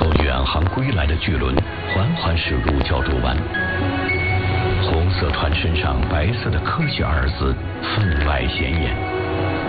艘远航归来的巨轮缓缓驶入胶州湾，红色船身上白色的科学二字分外显眼。